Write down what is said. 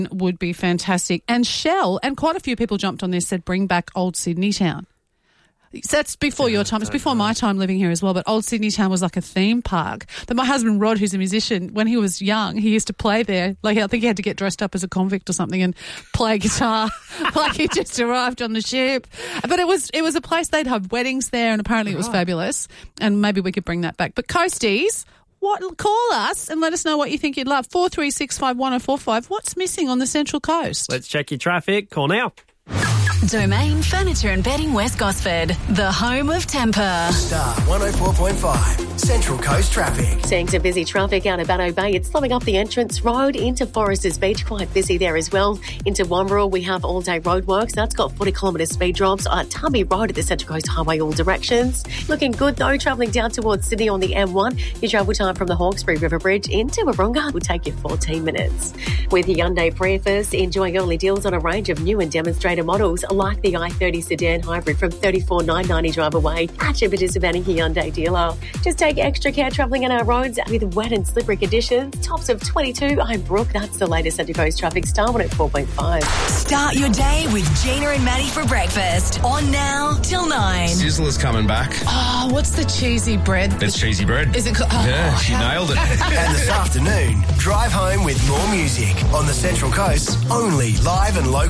would be fantastic. And Shell, and quite a few people jumped on this, said bring back Old Sydney Town. So that's before your time. It's before my time living here as well. But Old Sydney Town was like a theme park that my husband Rod, who's a musician, when he was young, he used to play there. Like I think he had to get dressed up as a convict or something and play guitar like he just arrived on the ship. But it was a place they'd have weddings there, and apparently it was fabulous. And maybe we could bring that back. But Coasties, call us and let us know what you think you'd love. 43651045. What's missing on the Central Coast? Let's check your traffic. Call now. Domain Furniture and Bedding West Gosford, the home of temper. Star 104.5, Central Coast traffic. Seeing some busy traffic out of Banno Bay. It's slowing up the entrance road into Foresters Beach. Quite busy there as well. Into Wamberal, we have all-day roadworks. That's got 40-kilometre speed drops at Tubby Road at the Central Coast Highway all directions. Looking good, though, travelling down towards Sydney on the M1. Your travel time from the Hawkesbury River Bridge into Wahroonga will take you 14 minutes. With Hyundai Prius, enjoy early deals on a range of new and demonstrator models like the i30 sedan hybrid from $34,990 drive away at your participating Hyundai dealer. Just take extra care travelling on our roads with wet and slippery conditions. Tops of 22. I'm Brooke. That's the latest Central Coast traffic. Star 104.5. Start your day with Gina and Maddie for breakfast. On now till 9. Sizzler's coming back. Oh, what's the cheesy bread? It's cheesy bread. Is it? Yeah, she nailed it. And this afternoon, drive home with more music on the Central Coast, only live and local.